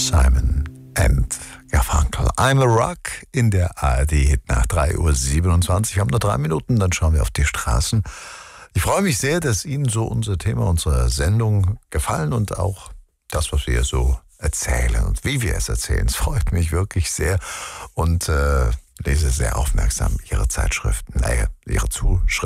Simon and Garfunkel. I'm a Rock in der ARD nach 3:27 Uhr. Wir haben nur 3 Minuten, dann schauen wir auf die Straßen. Ich freue mich sehr, dass Ihnen so unser Thema, unsere Sendung gefallen und auch das, was wir so erzählen und wie wir es erzählen. Es freut mich wirklich sehr und lese sehr aufmerksam Ihre Zeitschriften, Ihre Zuschriften.